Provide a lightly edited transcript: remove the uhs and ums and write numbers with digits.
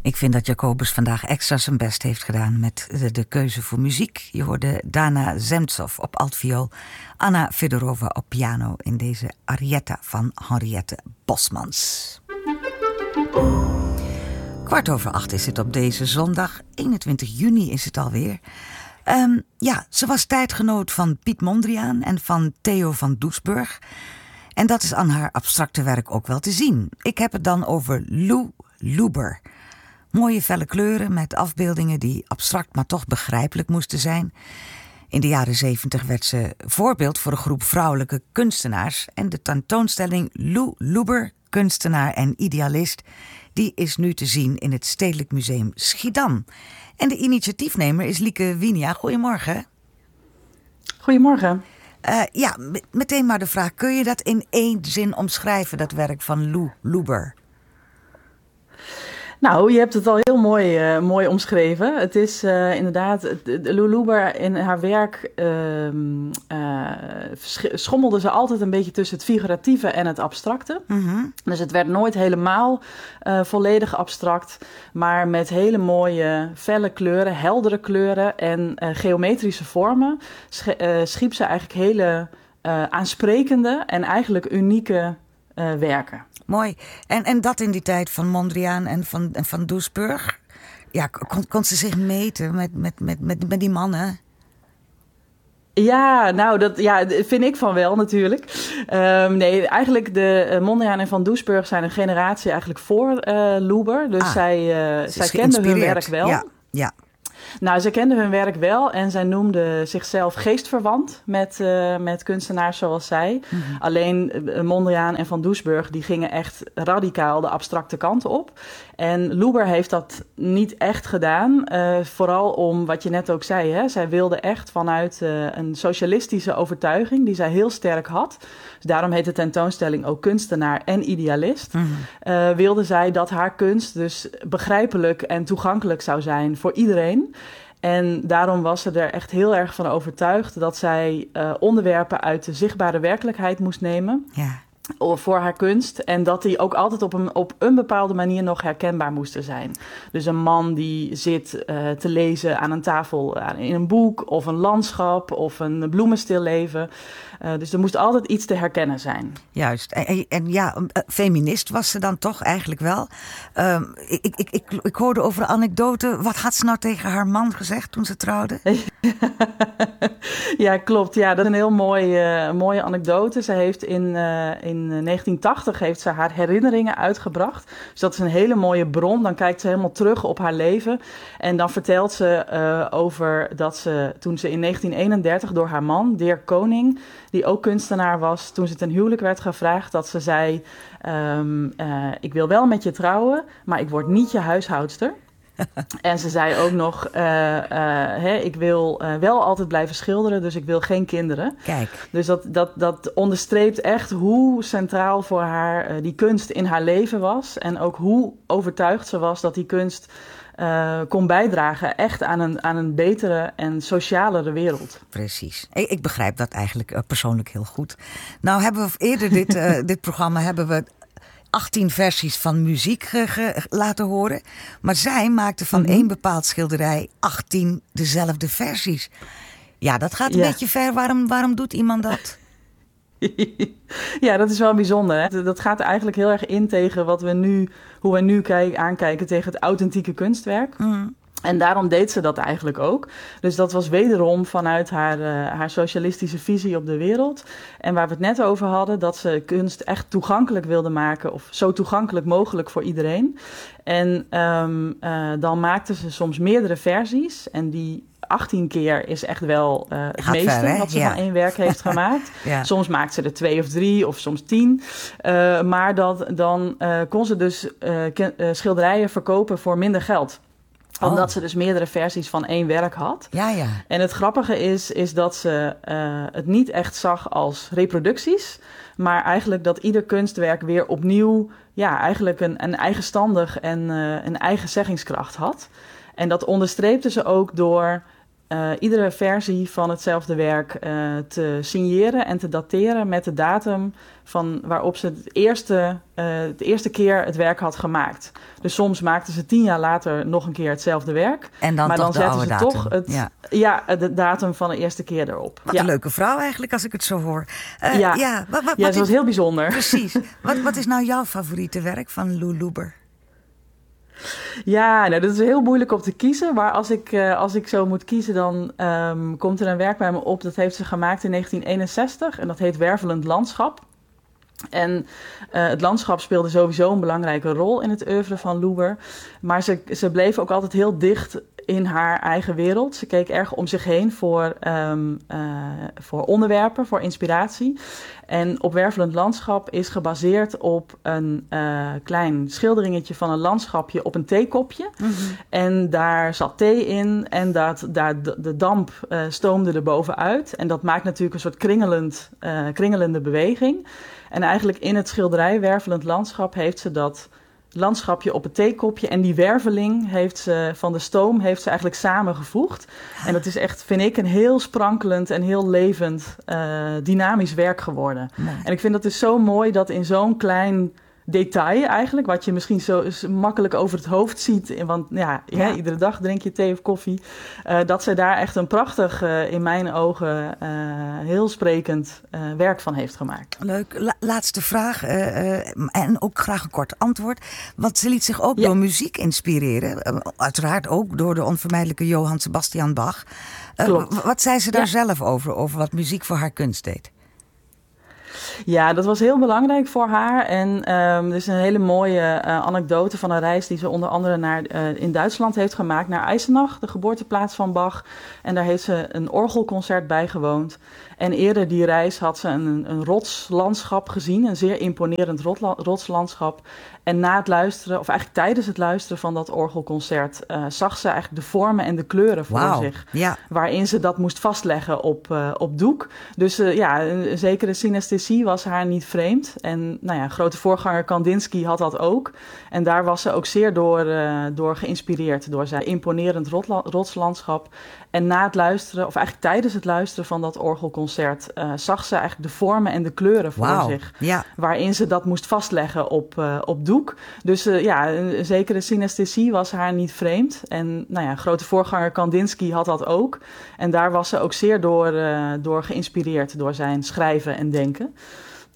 Ik vind dat Jacobus vandaag extra zijn best heeft gedaan met de keuze voor muziek. Je hoorde Dana Zemtsov op altviool, Anna Fedorova op piano in deze Arietta van Henriette Bosmans. 7:15 is het op deze zondag. 21 juni is het alweer. Ze was tijdgenoot van Piet Mondriaan en van Theo van Doesburg. En dat is aan haar abstracte werk ook wel te zien. Ik heb het dan over Lou Luber. Mooie felle kleuren met afbeeldingen die abstract maar toch begrijpelijk moesten zijn. In de jaren 70 werd ze voorbeeld voor een groep vrouwelijke kunstenaars. En de tentoonstelling Lou Luber, kunstenaar en idealist, die is nu te zien in het Stedelijk Museum Schiedam. En de initiatiefnemer is Lieke Winia. Goedemorgen. Goedemorgen. Meteen maar de vraag. Kun je dat in één zin omschrijven, dat werk van Lou Luber? Nou, je hebt het al heel mooi omschreven. Het is inderdaad, Lou Luber in haar werk schommelde ze altijd een beetje tussen het figuratieve en het abstracte. Mm-hmm. Dus het werd nooit helemaal volledig abstract, maar met hele mooie felle kleuren, heldere kleuren en geometrische vormen schiep ze eigenlijk hele aansprekende en eigenlijk unieke werken. Mooi. En dat in die tijd van Mondriaan en van Doesburg. Ja, kon ze zich meten met die mannen? Ja, nou, dat vind ik van wel natuurlijk. Nee, eigenlijk de Mondriaan en Van Doesburg zijn een generatie eigenlijk voor Luber. Dus zij kenden hun werk wel. Ja. Nou, ze kenden hun werk wel en zij noemde zichzelf geestverwant met kunstenaars zoals zij. Mm-hmm. Alleen Mondriaan en Van Doesburg die gingen echt radicaal de abstracte kant op. En Luber heeft dat niet echt gedaan. Vooral om wat je net ook zei. Hè? Zij wilde echt vanuit een socialistische overtuiging die zij heel sterk had. Dus daarom heet de tentoonstelling ook kunstenaar en idealist. Mm-hmm. Wilde zij dat haar kunst dus begrijpelijk en toegankelijk zou zijn voor iedereen. En daarom was ze er echt heel erg van overtuigd dat zij onderwerpen uit de zichtbare werkelijkheid moest nemen. Ja. Voor haar kunst. En dat die ook altijd op een bepaalde manier nog herkenbaar moesten zijn. Dus een man die zit te lezen aan een tafel in een boek of een landschap of een bloemenstilleven. Dus er moest altijd iets te herkennen zijn. Juist. En feminist was ze dan toch eigenlijk wel. Ik hoorde over een anekdote. Wat had ze nou tegen haar man gezegd toen ze trouwden? Ja, klopt. Ja, dat is een heel mooie anekdote. Ze heeft in 1980 heeft ze haar herinneringen uitgebracht. Dus dat is een hele mooie bron. Dan kijkt ze helemaal terug op haar leven. En dan vertelt ze over dat ze toen ze in 1931 door haar man, Dirk Koning, die ook kunstenaar was, toen ze ten huwelijk werd gevraagd, dat ze zei, ik wil wel met je trouwen, maar ik word niet je huishoudster. En ze zei ook nog, ik wil wel altijd blijven schilderen, dus ik wil geen kinderen. Kijk. Dus dat onderstreept echt hoe centraal voor haar die kunst in haar leven was. En ook hoe overtuigd ze was dat die kunst kon bijdragen echt aan een betere en socialere wereld. Precies. Ik begrijp dat eigenlijk persoonlijk heel goed. Nou hebben we eerder dit programma hebben we 18 versies van muziek laten horen. Maar zij maakte van één bepaald schilderij 18 dezelfde versies. Ja, dat gaat een beetje ver. Waarom doet iemand dat? Ja, dat is wel bijzonder. Hè? Dat gaat eigenlijk heel erg in tegen hoe we nu aankijken tegen het authentieke kunstwerk. Mm. En daarom deed ze dat eigenlijk ook. Dus dat was wederom vanuit haar socialistische visie op de wereld. En waar we het net over hadden, dat ze kunst echt toegankelijk wilde maken, of zo toegankelijk mogelijk voor iedereen. En dan maakte ze soms meerdere versies. En die 18 keer is echt wel het meeste wat ze van één werk heeft gemaakt. Ja. Soms maakt ze er 2 of 3 of soms 10. Maar dan kon ze dus schilderijen verkopen voor minder geld. Omdat ze dus meerdere versies van één werk had. Ja. En het grappige is dat ze het niet echt zag als reproducties. Maar eigenlijk dat ieder kunstwerk weer opnieuw eigenlijk een eigenstandig en een eigen zeggingskracht had. En dat onderstreepte ze ook door iedere versie van hetzelfde werk te signeren en te dateren met de datum van waarop ze het eerste keer het werk had gemaakt. Dus soms maakten ze 10 jaar later nog een keer hetzelfde werk. En dan maar toch dan de zetten oude ze datum. toch de datum van de eerste keer erop. Wat een leuke vrouw eigenlijk, als ik het zo hoor. Ze was heel bijzonder. Precies. Wat is nou jouw favoriete werk van Lou Luber? Ja, nou, dat is heel moeilijk om te kiezen. Maar als ik zo moet kiezen, dan komt er een werk bij me op. Dat heeft ze gemaakt in 1961 en dat heet Wervelend Landschap. En het landschap speelde sowieso een belangrijke rol in het oeuvre van Luber. Maar ze bleef ook altijd heel dicht in haar eigen wereld. Ze keek erg om zich heen voor onderwerpen, voor inspiratie. En op Wervelend Landschap is gebaseerd op een klein schilderingetje van een landschapje op een theekopje. Mm-hmm. En daar zat thee in en de damp stoomde er bovenuit. En dat maakt natuurlijk een soort kringelende beweging. En eigenlijk in het schilderij Wervelend Landschap heeft ze dat landschapje op het theekopje en die werveling van de stoom heeft ze eigenlijk samengevoegd. En dat is echt, vind ik, een heel sprankelend en heel levend, dynamisch werk geworden. Nee. En ik vind dat dus zo mooi dat in zo'n klein detail eigenlijk, wat je misschien zo makkelijk over het hoofd ziet, want iedere dag drink je thee of koffie, dat zij daar echt een prachtig, in mijn ogen, heel sprekend werk van heeft gemaakt. Leuk. Laatste vraag, en ook graag een kort antwoord. Want ze liet zich ook door muziek inspireren, uiteraard ook door de onvermijdelijke Johann Sebastian Bach. Wat zei ze daar zelf over wat muziek voor haar kunst deed? Ja, dat was heel belangrijk voor haar. En er is een hele mooie anekdote van een reis die ze onder andere in Duitsland heeft gemaakt. Naar Eisenach, de geboorteplaats van Bach. En daar heeft ze een orgelconcert bijgewoond. En eerder die reis had ze een rotslandschap gezien. Een zeer imponerend rotslandschap. En na het luisteren, of eigenlijk tijdens het luisteren van dat orgelconcert, zag ze eigenlijk de vormen en de kleuren voor zich. Ja. Waarin ze dat moest vastleggen op doek. Dus een zekere synesthesie was haar niet vreemd. En grote voorganger Kandinsky had dat ook. En daar was ze ook zeer door geïnspireerd. Door zijn imponerend rotslandschap. En na het luisteren, of eigenlijk tijdens het luisteren van dat orgelconcert, zag ze eigenlijk de vormen en de kleuren voor zich. Ja. Waarin ze dat moest vastleggen op doek. Dus een zekere synesthesie was haar niet vreemd. En grote voorganger Kandinsky had dat ook. En daar was ze ook zeer door geïnspireerd door zijn schrijven en denken.